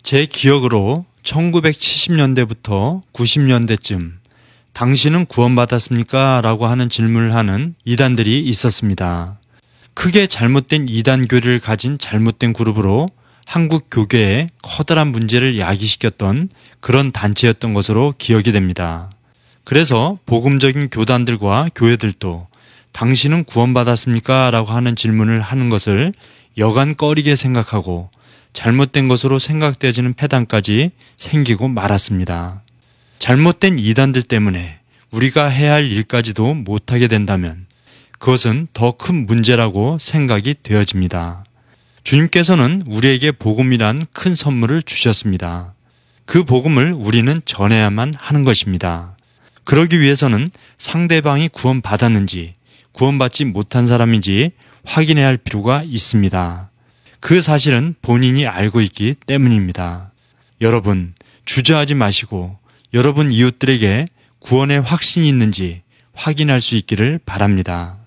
제 기억으로 1970년대부터 90년대쯤 당신은 구원받았습니까? 라고 하는 질문을 하는 이단들이 있었습니다. 크게 잘못된 이단 교리를 가진 잘못된 그룹으로 한국 교계에 커다란 문제를 야기시켰던 그런 단체였던 것으로 기억이 됩니다. 그래서 복음적인 교단들과 교회들도 당신은 구원받았습니까? 라고 하는 질문을 하는 것을 여간 꺼리게 생각하고 잘못된 것으로 생각되어지는 패단까지 생기고 말았습니다. 잘못된 이단들 때문에 우리가 해야 할 일까지도 못하게 된다면 그것은 더 큰 문제라고 생각이 되어집니다. 주님께서는 우리에게 복음이란 큰 선물을 주셨습니다. 그 복음을 우리는 전해야만 하는 것입니다. 그러기 위해서는 상대방이 구원받았는지 구원받지 못한 사람인지 확인해야 할 필요가 있습니다. 그 사실은 본인이 알고 있기 때문입니다. 여러분, 주저하지 마시고 여러분 이웃들에게 구원의 확신이 있는지 확인할 수 있기를 바랍니다.